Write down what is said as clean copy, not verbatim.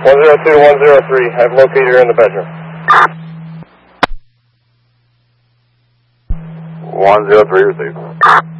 102 103, I've located her in the bedroom. 103 received.